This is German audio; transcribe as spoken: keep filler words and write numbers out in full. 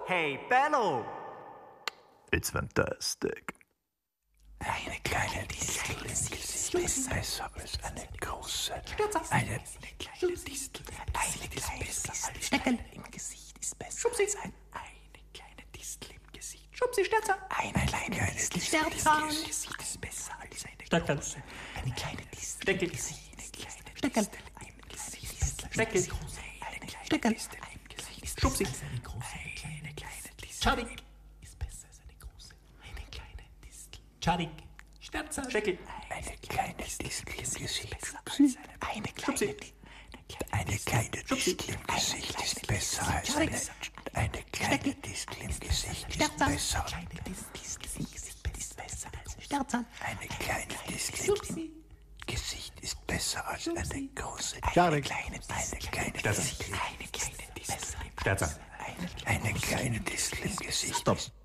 Hey, Bello! It's fantastic. Eine kleine Distel im Gesicht ist besser als eine große. Eine kleine Distel eine kleine Distel im Gesicht ist besser als ein, eine kleine Distel im Gesicht. Schubsi, Sterzer. Eine kleine Distel im Gesicht ist besser als eine Steckel. große. Eine kleine Distel Steckel. im Gesicht. Eine kleine Steckel. Distel im Gesicht. Steckel. Eine kleine Steckel. Distel im Gesicht ist Schubsi. besser als eine große. Eine kleine Distel Schadik. ist besser als eine große. Eine kleine Distel. Schadik. Sterzer. Steckel. Eine kleine Distel im Gesicht. Eine kleine, eine kleine Distel im Gesicht ist besser als eine, eine kleine Distel im Gesicht ist besser. Eine Distel im Gesicht ist besser als Sterzer. eine kleine Distel im Gesicht ist besser als eine große. Eine Schadik. kleine, eine kleine Distel. Eine kleine Distel. Sterzer. Eine kleine Distel im Gesicht. Stopp.